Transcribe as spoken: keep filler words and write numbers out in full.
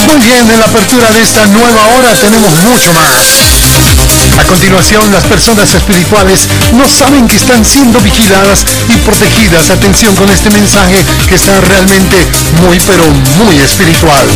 Muy bien, en la apertura de esta nueva hora tenemos mucho más. A continuación, las personas espirituales no saben que están siendo vigiladas y protegidas. Atención con este mensaje que está realmente muy, pero muy espiritual.